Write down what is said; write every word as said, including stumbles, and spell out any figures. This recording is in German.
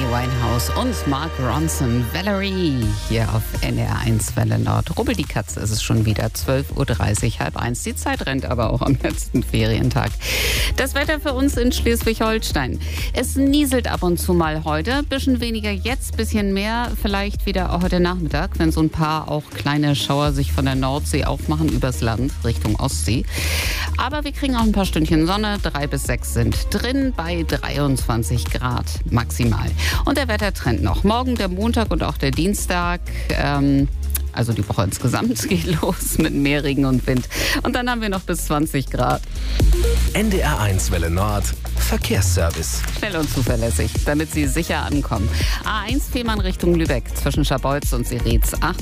Winehouse und Mark Ronson, Valerie, hier auf N D R eins Welle Nord. Rubbel die Katze ist es schon wieder, zwölf Uhr dreißig, halb eins. Die Zeit rennt aber auch am letzten Ferientag. Das Wetter für uns in Schleswig-Holstein. Es nieselt ab und zu mal heute, bisschen weniger jetzt, bisschen mehr vielleicht wieder auch heute Nachmittag, wenn so ein paar auch kleine Schauer sich von der Nordsee aufmachen übers Land Richtung Ostsee. Aber wir kriegen auch ein paar Stündchen Sonne, drei bis sechs sind drin bei dreiundzwanzig Grad maximal. Und der Wettertrend noch. Morgen der Montag und auch der Dienstag, ähm, also die Woche insgesamt geht los mit mehr Regen und Wind. Und dann haben wir noch bis zwanzig Grad. N D R eins Welle Nord, Verkehrsservice. Schnell und zuverlässig, damit Sie sicher ankommen. A eins Fehmarn Richtung Lübeck zwischen Scharbeutz und Seretz.